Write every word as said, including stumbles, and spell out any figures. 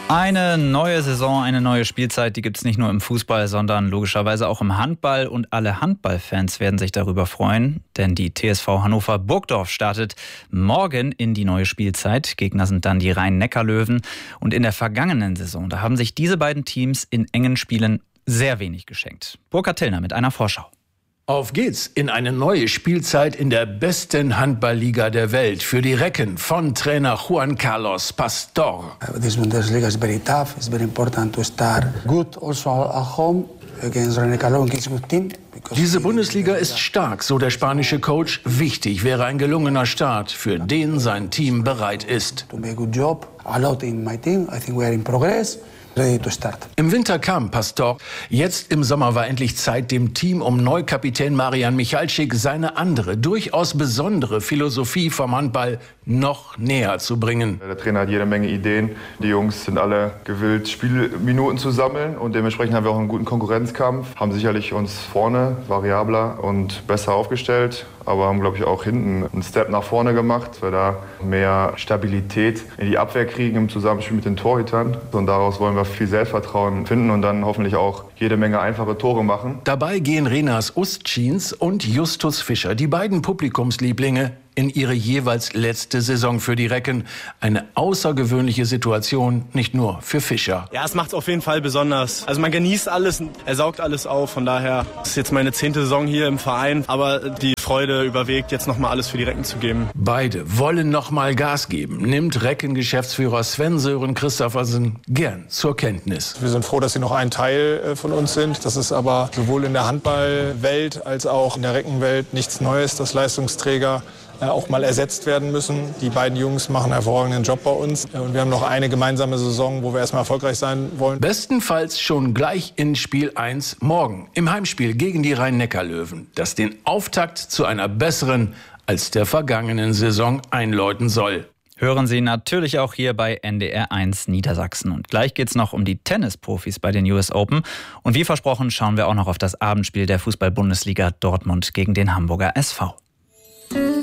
Eine neue Saison, eine neue Spielzeit, die gibt es nicht nur im Fußball, sondern logischerweise auch im Handball. Und alle Handballfans werden sich darüber freuen, denn die T S V Hannover Burgdorf startet morgen in die neue Spielzeit. Gegner sind dann die Rhein-Neckar-Löwen. Und in der vergangenen Saison, da haben sich diese beiden Teams in engen Spielen sehr wenig geschenkt. Burkhard Tillner mit einer Vorschau. Auf geht's in eine neue Spielzeit in der besten Handballliga der Welt für die Recken von Trainer Juan Carlos Pastor. This Bundesliga is very tough. It's very important to start good also at home against Rhein-Neckar-Löwen. It's a good team. Diese Bundesliga ist stark, so der spanische Coach. Wichtig wäre ein gelungener Start, für den sein Team bereit ist. To make a good job. A lot in my team. I think we are in progress. Ready to start. Im Winter kam Pastor. Jetzt im Sommer war endlich Zeit, dem Team um Neukapitän Marian Michalczyk seine andere, durchaus besondere Philosophie vom Handball noch näher zu bringen. Der Trainer hat jede Menge Ideen. Die Jungs sind alle gewillt, Spielminuten zu sammeln. Und dementsprechend haben wir auch einen guten Konkurrenzkampf. Haben sicherlich uns vorne variabler und besser aufgestellt. Aber haben, glaube ich, auch hinten einen Step nach vorne gemacht, dass wir da mehr Stabilität in die Abwehr kriegen im Zusammenspiel mit den Torhütern. Und daraus wollen wir viel Selbstvertrauen finden und dann hoffentlich auch jede Menge einfache Tore machen. Dabei gehen Renas Ustschins und Justus Fischer, die beiden Publikumslieblinge, in ihre jeweils letzte Saison für die Recken. Eine außergewöhnliche Situation, nicht nur für Fischer. Ja, es macht es auf jeden Fall besonders. Also man genießt alles, er saugt alles auf. Von daher ist jetzt meine zehnte Saison hier im Verein. Aber die Freude überwiegt, jetzt nochmal alles für die Recken zu geben. Beide wollen nochmal Gas geben, nimmt Recken-Geschäftsführer Sven-Sören Christophersen gern zur Kenntnis. Wir sind froh, dass Sie noch ein Teil von uns sind. Das ist aber sowohl in der Handballwelt als auch in der Reckenwelt nichts Neues, dass Leistungsträger auch mal ersetzt werden müssen. Die beiden Jungs machen einen hervorragenden Job bei uns. Und wir haben noch eine gemeinsame Saison, wo wir erstmal erfolgreich sein wollen. Bestenfalls schon gleich in Spiel eins morgen im Heimspiel gegen die Rhein-Neckar-Löwen, das den Auftakt zu einer besseren als der vergangenen Saison einläuten soll. Hören Sie natürlich auch hier bei N D R eins Niedersachsen. Und gleich geht's noch um die Tennisprofis bei den U S Open. Und wie versprochen schauen wir auch noch auf das Abendspiel der Fußball-Bundesliga Dortmund gegen den Hamburger S V.